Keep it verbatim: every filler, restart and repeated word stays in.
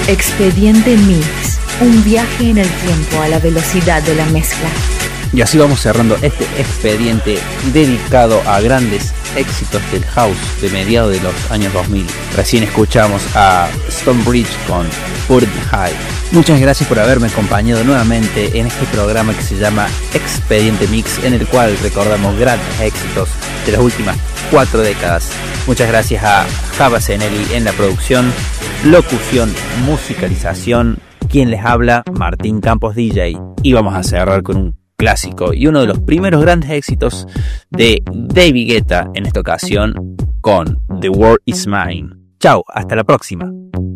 Expediente Mix, un viaje en el tiempo a la velocidad de la mezcla. Y así vamos cerrando este expediente dedicado a grandes éxitos del house de mediados de los años dos mil. Recién escuchamos a Stonebridge con Put It High. Muchas gracias por haberme acompañado nuevamente en este programa que se llama Expediente Mix, en el cual recordamos grandes éxitos de las últimas cuatro décadas. Muchas gracias a Java Zenelli en la producción, locución, musicalización. Quien les habla, Martín Campos D J. Y vamos a cerrar con un clásico y uno de los primeros grandes éxitos de David Guetta, en esta ocasión con The World Is Mine. Chao, hasta la próxima.